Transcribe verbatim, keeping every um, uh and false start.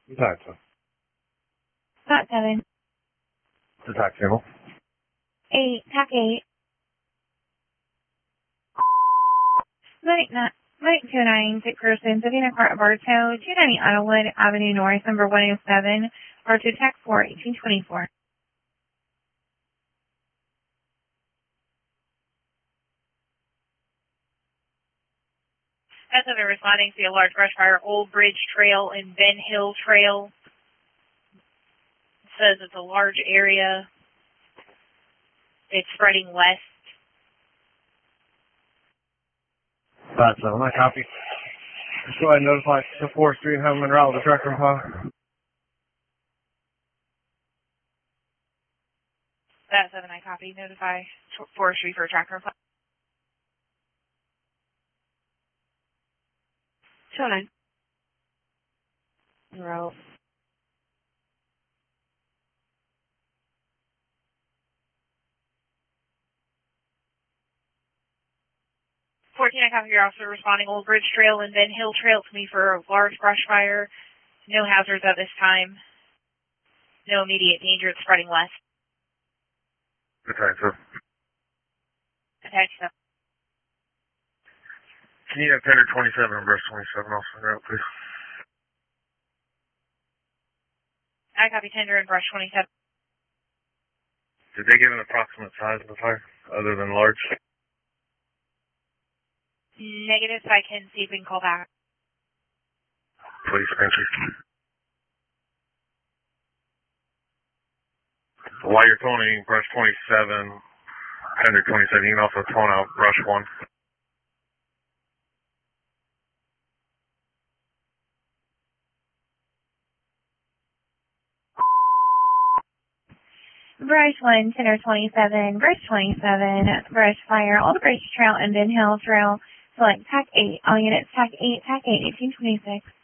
Attack seven. Dot seven. Attack channel. Eight. Tac eight. Medic nine. Medic two nine six person, Savannah Cart Bartow, two ninety Ottowood Avenue North, number one oh seven, Bartow Tech four, eighteen twenty-four. That's how they're responding to a large brush fire, Old Bridge Trail and Ben Hill Trail. It says it's a large area. It's spreading west. Attack seven. I copy. Just go ahead and notify the forestry and have them en route with the tractor and fire. That's seven, I copy. Notify forestry for tractor and fire. Two nine. Zero. fourteen, I copy your officer responding Old Bridge Trail and Ben Hill Trail to me for a large brush fire. No hazards at this time. No immediate danger. It's spreading west. Attack seven. Attack seven. Can you have Tender twenty-seven and Brush twenty-seven also en route, please? I copy Tender and Brush twenty-seven. Did they give an approximate size of the fire, other than large? Negative, so I can see if we can call back. Please, thank you. While you're phoning Brush twenty-seven, Tender twenty-seven, you can also phone out Brush one. Brush one, Tender twenty-seven, Brush twenty-seven, Brush fire, Old Bridge Trail and Ben Hill Trail. Select Tac eight. All units Tac eight, Tac eight, eighteen twenty-six.